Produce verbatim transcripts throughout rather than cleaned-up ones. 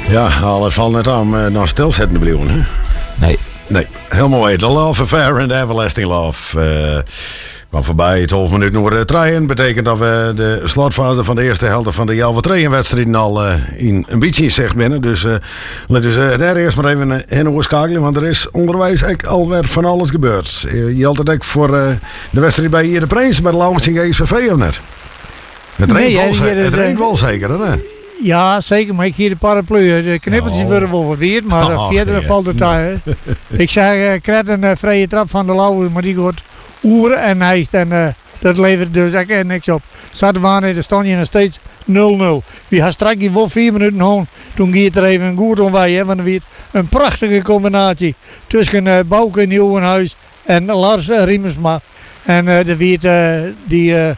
Ja, al het valt net aan uh, naar stilzetten blijven. Hè? Nee. Nee, helemaal weet. The Love Affair and Everlasting Love. Uh, kwam voorbij, twaalf minuten nog de trein. Betekent dat we de slotfase van de eerste helft van de Jalve Treien-wedstrijd al uh, in een beetje zegt binnen. Dus uh, laten we uh, daar eerst maar even heen overschakelen. Want er is onderwijs echt alweer van alles gebeurd. Uh, je altijd ook voor uh, de wedstrijd bij hier de Prins bij de Lauwensing G S V of net? Het nee, regent wel, het het wel zeker, hè? Ja, zeker, maar ik hier de paraplu. De knippeltjes oh. worden wel wat weer, maar oh, verder ja. valt het daar. Ik zeg, uh, ik krijg een uh, vrije trap van de Lauwe, maar die wordt oeren en hijst. En uh, dat levert dus echt niks op. Zaten we aan en dan stond je nog steeds nul nul. We gaan straks wel vier minuten heen. Toen ging het er even goed om wij, hè, want dan weer een prachtige combinatie tussen uh, Bouke Nieuwenhuis en Lars uh, Riemersma. En uh, de weer uh, die... Uh,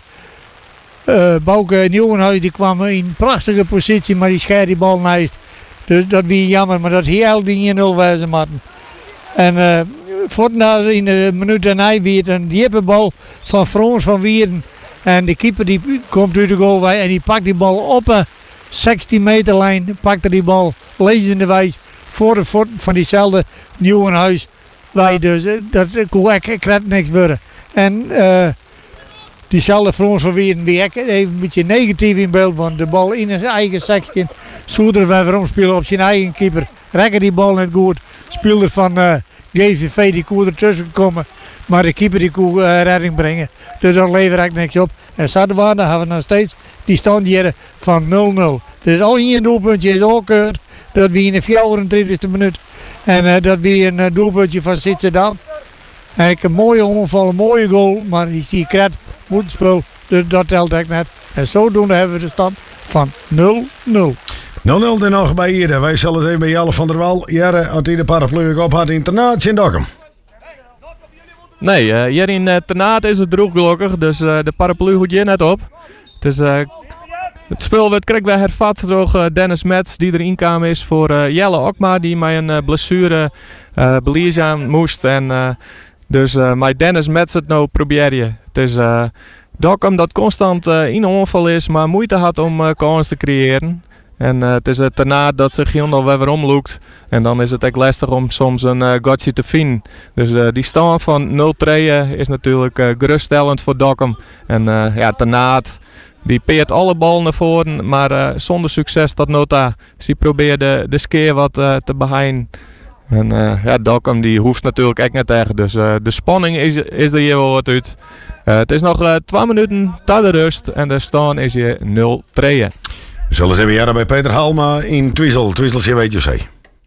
Uh, Bouke Nieuwenhuis die kwam in een prachtige positie, maar die scheurde die bal naast. Dus dat was jammer, maar dat heel die één nul wijzen matten. En uh, voordat in de minuut daarna weer een diepe bal van Frans van Wieren. En de keeper die komt uit de goal en die pakt die bal op een zestien meter lijn. Pakte die bal lezenderwijs voor de voet van diezelfde Nieuwenhuis. Wij dus, dat kon echt krijgt niks worden. En... Uh, Diezelfde Frans van Wieren die even een beetje negatief in beeld, want de bal in zijn eigen zestien. Soeder van Verom spelen op zijn eigen keeper. Rekken die bal net goed. Speelde van uh, G V V die kon ertussen komen. Maar de keeper die kon uh, redding brengen. Dus dat levert eigenlijk niks op. En Sadewaan, dan hebben we nog steeds die stand hier van nul nul. Dus al hier een doelpuntje is ook gekeurd. Dat wie in de vierentwintigste minuut. En uh, dat wie een uh, doelpuntje van Sitterdam. Eigenlijk een mooie onval, een mooie goal. Maar die zie je krijgt. Moet spul, dus dat telt echt net. En zodoende hebben we de stand van nul nul. nul nul dan nog bij hier. Wij zullen het even bij Jelle van der Wal. Jere, had hij de paraplu op had in Ternaat in Dokkum? Nee, uh, hier in uh, Ternaat is het droog gelukkig, dus uh, de paraplu hoeft hier net op. Dus, uh, het spul werd kreeg bij hervat door uh, Dennis Metz die erin kwam is voor uh, Jelle Okma die mij een uh, blessure uh, beliezen aan moest. En, uh, dus uh, met Dennis Metz het nou probeer je. Het is uh, Dokkum dat constant uh, in onval is, maar moeite had om uh, kans te creëren. En uh, het is het daarna dat zich heel weer omloekt. En dan is het echt lastig om soms een uh, gotje te vinden. Dus uh, die stand van nul twee is natuurlijk uh, geruststellend voor Dokkum. En uh, ja, Ternaat die peert alle ballen naar voren, maar uh, zonder succes tot nota. Dus die probeert de, de skeer wat uh, te behinden. En uh, ja, Dokkum die hoeft natuurlijk echt net tegen. Dus uh, de spanning is, is er hier wel wat uit. Uh, het is nog uh, twee minuten tot de rust en de stand is hier nul twee. We zullen eens even jaren bij Peter Halma in Twiesel. Twiesel, je weet je zei.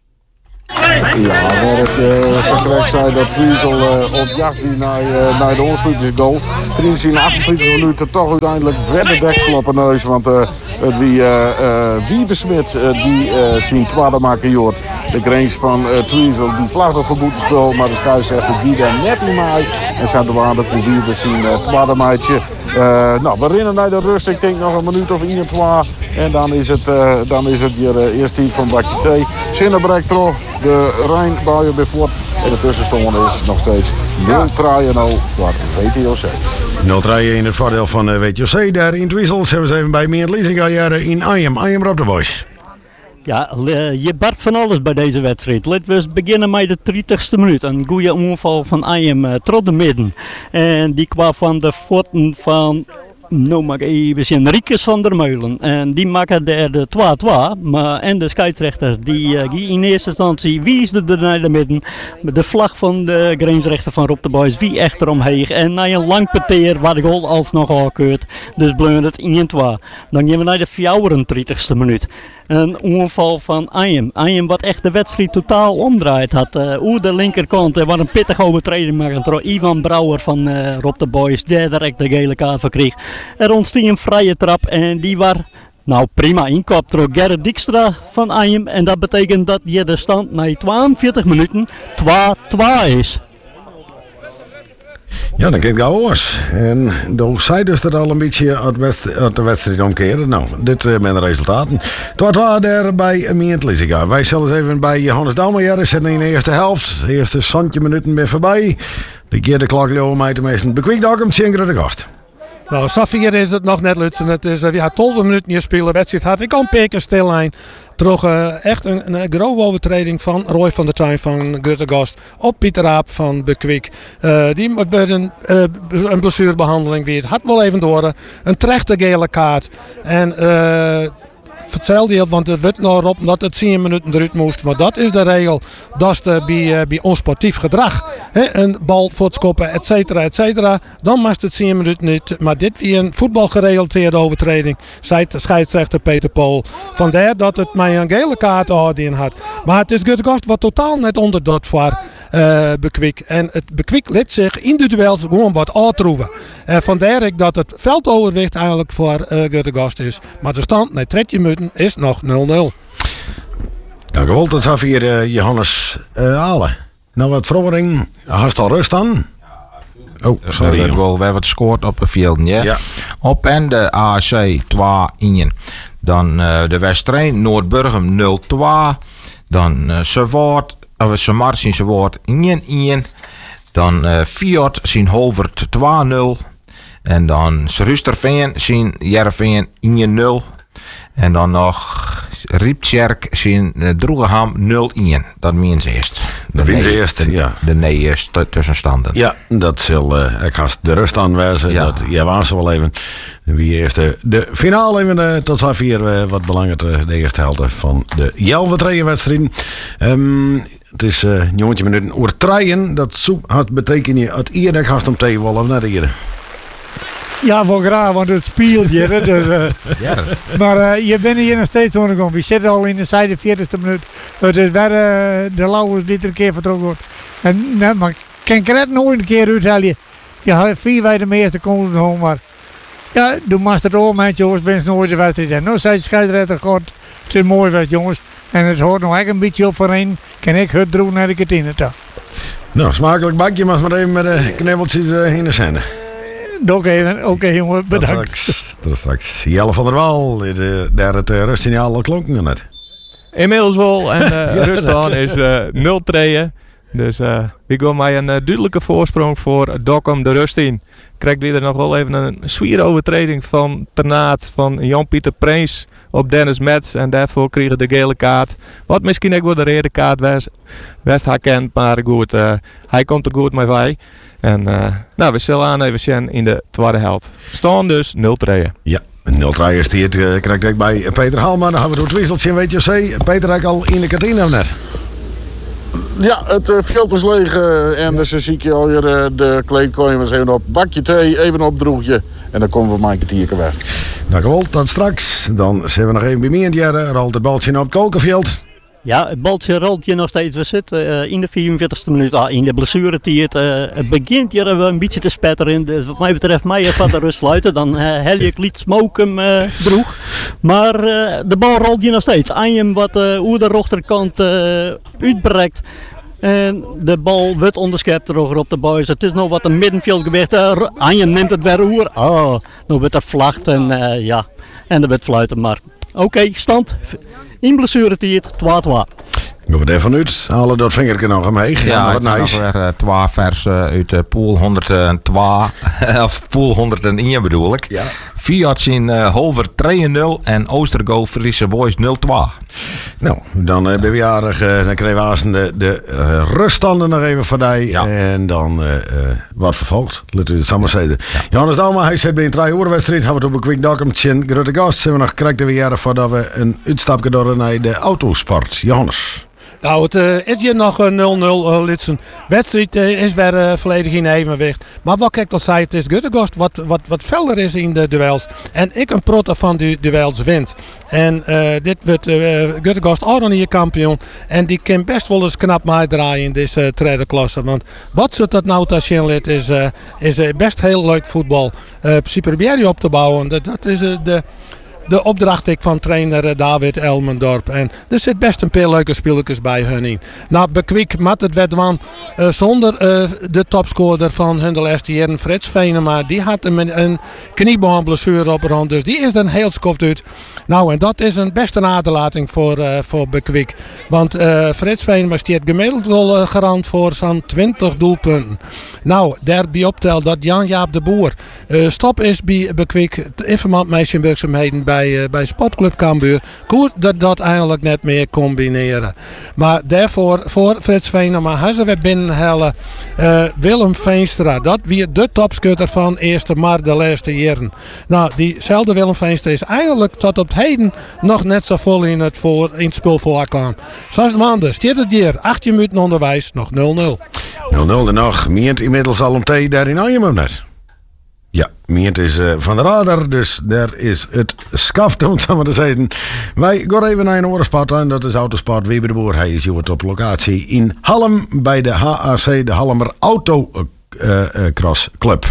Ja, waar het uh, zo correct zei dat Twiesel uh, op jacht is naar, uh, naar de ontsluitingsgoal. Prins in achtentwintig minuten toch uiteindelijk verder deksel op een neus. Want uh, het wie uh, uh, Wiebesmit uh, die uh, zijn tweede maken joh. De grens van uh, Twiesel die vlagde voor boetespul, maar de scheidsrechter die daar net in maai. En zijn de waarde voor Wiebes zijn uh, tweede maatje. Uh, nou, we rennen naar de rust. Ik denk nog een minuut of één, twee. En dan is het, uh, dan is het hier uh, eerst tijd van bakje twee. Zinnenbrek terug. De Rijn bouwen bij voort. En de tussenstand is nog steeds nul twee voor W T O C. nul twee in het voordeel van uh, W T O C. Daar in Twiesel. Ze hebben even bij meer leasingarjaren in Arnhem. Arnhem op de boys. Ja, je bart van alles bij deze wedstrijd. Laten we eens beginnen met de dertigste minuut. Een goede onval van Arnhem uh, tot de midden. En die kwam van de voeten van... Nou mag ik even zien, Riekes van der Meulen. En die maken de, de twee twee. Maar en de scheidsrechter die, uh, die in eerste instantie wiesde er naar de midden. De vlag van de grensrechter van Rob de Boys wie echt eromheen. En na een lang peteer waar de goal alsnog al keurt. Dus bleef het één twee. Dan gaan we naar de vierentwintigste minuut. Een onval van Arnhem. Arnhem wat echt de wedstrijd totaal omdraaid had. Uh, Oer de linkerkant. Er was een pittige overtreding maken door Ivan Brouwer van uh, Rob de Boys. Die direct de gele kaart voor kreeg. Er ontstond een vrije trap en die was nou prima inkopt door Gerrit Dijkstra van Arnhem. En dat betekent dat hier de stand na tweeënveertig minuten twee twee is. Ja, dan kijk gauw oors. En door zij dus er al een beetje uit, west, uit de wedstrijd omkeren. Nou, dit uh, met de resultaten. twee twee daar bij Mient Lissiga. Wij zullen eens even bij Johannes Dalmaier zitten in de eerste helft. De eerste zandje minuten weer voorbij. De keer de klok leeuwen mij de meesten bekwikt ook om Tjengere de gast. Nou, Safier is het nog net lutsen. Het is uh, ja, twaalf minuten hier spelen. De wedstrijd had ik al een paar keer stil aan. Troch uh, echt een, een grove overtreding van Roy van der Tuin van Göteborg op Pieter Aap van Bekwik. Uh, die werd een, uh, een blessurebehandeling weer. Het had wel even door. Een terechte gele kaart. En uh, vertel je, want het werd nog op dat het tien minuten eruit moest. Maar dat is de regel. Dat is de, bij, uh, bij onsportief gedrag. He, een bal voortskoppen, et cetera, et cetera. Dan mag het tien minuten niet. Maar dit weer een voetbalgerelateerde overtreding. Zei de scheidsrechter Peter Pool. Vandaar dat het mij een gele kaart in had. Maar het is Göteborg wat totaal net onder dat voor uh, Bekwik. En het Bekwik liet zich in de duels gewoon wat uitroeven. Uh, vandaar ik dat het veldoverwicht eigenlijk voor uh, Göteborg is. Maar de stand na dertien minuten is nog nul nul. Dankjewel, dat zou hier uh, Johannes uh, halen. Nou, wat verandering. Hast al rust aan? Oh, sorry. We hebben wel weer wat gescoord op de velden, ja? Ja. Op en de A C twee-een. Dan uh, de Westrijn, Noordburgum nul twee. Dan uh, Sevoort, of Semarsin Sevoort één-één. Dan uh, Fiat zien Holvert twee nul. En dan Rusterveen zien Jereveen één nul. En dan nog Rieptjerk zien uh, Droegeham nul-één. Dat meent ze eerst. Dat meent ze eerst, de, ja. De nee is tussenstanden. Ja, dat zal uh, ik haast de rust aanwijzen. Ja. Dat, ja, waren ze wel even. Wie eerst de, de finale even uh, tot zover uh, wat belangrijk uh, de eerste helft van de Jelvertreden-wedstrijd. Um, het is uh, jongetje minuten oortreien. Dat zo had betekent je het eerder gast om te wollen naar de eerder. Ja, wel graag, want het speelt je. Hè, dus, uh, Ja. maar uh, je bent hier nog steeds ondergekomen. We zitten al in de zevenenveertigste minuut. Het is weer uh, de Lauwers die er een keer vertrokken wordt. En, nou, maar kan ik het nooit een keer uithalen. Je had vier wij de meeste kansen home, maar ja, doe maar het ook met jongens, ben je nooit de wedstrijd. En nou zei de scheidsrechter, god, het is mooi wedstrijd jongens. En het hoort nog echt een beetje op voorheen. Kan ik het droeg naar de kantine toe. Nou, smakelijk bakje, maar maar even met de knibbeltjes uh, in de scène. Ook even, oké okay, jongen, bedankt. Tot straks, tot straks. Jelle van der Waal, de, daar het uh, rustsignaal al klonken net. Inmiddels wel en uh, rust aan is uh, nul twee. Dus uh, we gaan met een uh, duidelijke voorsprong voor Dokkum de rust in. Krijgt wie er nog wel even een zwier overtreding van Ternaat van Jan-Pieter Prins op Dennis Metz. En daarvoor kregen de gele kaart. Wat misschien ook wel de rode kaart was, was herkend, maar goed, uh, hij komt er goed mee bij. En uh, nou, we zullen aan even zien in de tweede helft. Staan dus nul twee. Ja, nul twee is het. Uh, krijg ik bij Peter Halman. Dan gaan we door het wisseltje in W T C. Peter heb ik al in de kantine of net? Ja, het uh, veld is leeg uh, en dus zie ik je alweer uh, de kleedkamers even op bakje thee, even op droegje en dan komen we maar een kwartiertje weg. Dankjewel, tot straks. Dan zijn we nog even bij mij in het jaar. Rolt het baltje op het Kolkenveld. Ja, het baltje rolt je nog steeds. We zitten uh, in de vierenveertigste minuut ah, in de blessuretijd. Uh, het begint hier een beetje te spetteren. Dus wat mij betreft mij van de rust sluiten. Dan uh, hel je liet smoken uh, droeg. Maar uh, de bal rolt je nog steeds. Anjem wat uh, hoe de rechterkant uh, uitbreekt. En de bal wordt onderschept terug op de boys. Het is nog wat een middenveld geweest. Uh, Anjem neemt het weer oer. Oh, nu wordt er vlacht en uh, ja. En er wordt fluiten. Maar oké, okay, stand. In blessuretijd twee twee. Gaan we ervan uit. Halen dat vingertje nog omheen. Ja, wat nice. nice. Nog weer uh, twee versen uit uh, pool honderdtwee. of pool honderdéén bedoel ik. Ja. Fiat zien uh, Holver twee nul en Oostergo Friese Boys nul twee. Nou, dan uh, ben we jarig. Uh, dan kregen we als de, de uh, ruststanden nog even voorbij. Ja. En dan uh, uh, wat vervolgd. Laten we het samen zeggen. Ja. Johannes Dalma, hij zit bij een drie uur wedstrijd. Hebben we het op een quick document. Grote gast. Zijn we nog krijgen we jaren voordat we een uitstapje door naar de autosport. Johannes. Nou, het uh, is hier nog uh, nul nul uh, Litsen. wedstrijd uh, is weer uh, volledig in evenwicht. Maar wat ik al zei, het is Göteborg wat, wat, wat felder is in de duels. En ik een protte van de duels wint. En uh, dit wordt uh, Göteborg Oranje kampioen. En die kan best wel eens knap meedraaien in deze uh, tweede klasse. Want wat ze dat nou te zien laat, is, uh, is uh, best heel leuk voetbal. Uh, ze proberen op te bouwen. Dat, dat is uh, de... De opdracht ik van trainer David Elmendorp. En er zit best een paar leuke spelletjes bij hun in. Nou, Bekwik mat het wedwan uh, zonder uh, de topscorer van hun de laatste jaren, Frits Venema. Die had een, een kniebandblessure op de hand. Dus die is dan heel skoft uit. Nou, en dat is een beste aderlating voor, uh, voor Bekwik. Want uh, Frits Venema staat gemiddeld wel uh, garant voor zo'n twintig doelpunten. Nou, daarbij optelt dat Jan-Jaap de Boer uh, stop is bij Bekwik. Informantmeisje werkzaamheden bij, uh, bij Sportclub Cambuur. Goed dat dat eigenlijk net meer combineren. Maar daarvoor, voor Frits Venema, hij ze weer binnenhellen uh, Willem Veenstra. Dat weer de topscutter van eerste maar de laatste jaren. Nou, diezelfde Willem Veenstra is eigenlijk tot op het heden nog net zo vol in het, voor, in het spul voorkwam. Zoals de maanden, stiert het hier, achttien minuten onderwijs, nog nul nul. nul nul er nog, Mient inmiddels al om thee daar in Arnhem net. Ja, Mient is uh, van de radar, dus daar is het skaft, om het zo maar te zeggen. Wij gaan even naar een oorsport en dat is Autosport Wieber de Boer. Hij is hier op locatie in Halm bij de H A C, de Hallemer Autocross Club.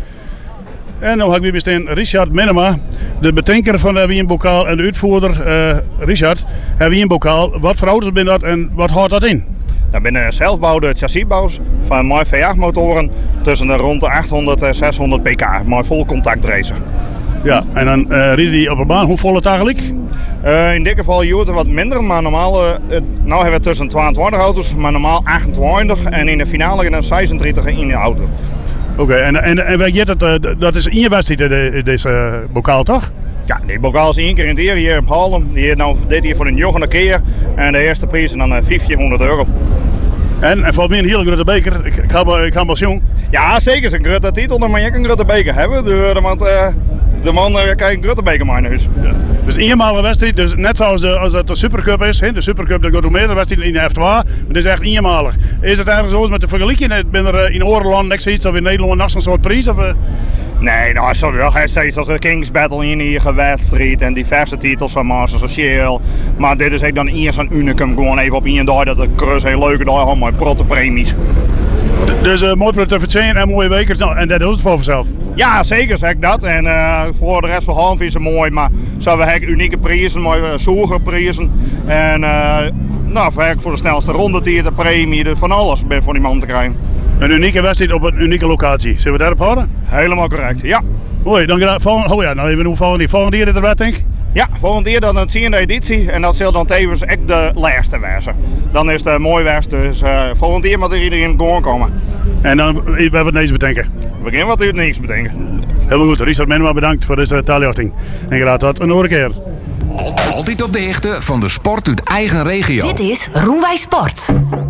En nu heb ik bestaan Richard Minema, de bedenker van de Wienbokaal en de uitvoerder. Uh, Richard, het Wienbokaal, wat voor auto's ben dat en wat houdt dat in? Dat zijn zelfbouwde chassisbouws van mooie V acht motoren tussen de rond de achthonderd en zeshonderd pk, mooi vol contactracer. Ja, en dan uh, rijden die op de baan, hoe vol het eigenlijk? Uh, in dit geval Joert wat minder, maar normaal, uh, nou hebben we tussen tweeëntwintig auto's, maar normaal achtentwintig en in de finale gaan er zesendertig in de auto. Oké, okay, en, en, en weet je dat, uh, dat is in je wedstrijd de, deze uh, bokaal toch? Ja, die bokaal is één keer in het jaar hier op Haarlem. Die heeft nou dit hier voor de negende keer en de eerste prijs is dan uh, vijftienhonderd euro. En, en valt me een hele grote beker, ik, ik, ga, ik ga maar zien. Ja, zeker, is een grote titel, dan mag je ook een grote beker hebben. De, de, man, uh, de man uh, krijgt een grote beker maar in huis. Ja. Dus eenmalige wedstrijd, dus net zoals de, als het de Supercup is. He, de Supercup dat gaat om meerdere wedstrijden in de F twee, maar dat is echt eenmalig. Is het eigenlijk zo met de vergelijking? Ben er in Oorland niks iets of in Nederland nog zo'n soort prijs? Of, uh... Nee, nou, sorry wel. Hij is steeds als de Kings Battle in hier wedstrijd en diverse titels van Masters of Shell. Maar dit is ook dan eerst een unicum, gewoon even op één dag dat de cruise heel leuke dag, gewoon mooi protte premies. Dus uh, mooi productiviteit en mooie bekers, nou, en dat is het voor vanzelf. Ja, zeker zeg ik dat. En uh, voor de rest van Halm is het mooi, maar zo hebben we unieke prijzen, mooie uh, zoege prijzen. En uh, nou, voor de snelste rondetier, premie, van alles ben voor die man te krijgen. Een unieke wedstrijd op een unieke locatie. Zullen we daarop houden? Helemaal correct, ja. Mooi, dan gaan we oh ja, nou even hoe volgende, volgende keer dit erbij denk ik? Ja, volgende keer dan een tiende editie en dat zal dan tevens echt de laatste wezen. Dan is het mooi vers, dus uh, volgende keer moet er iedereen gewoon komen. En dan we hebben we het niks bedenken? We beginnen wat u het niks bedenken. Helemaal goed, Richard Minema bedankt voor deze taaljochting. En graag tot een andere keer. Altijd op de hoogte van de sport uit eigen regio. Dit is Roenwij Sport.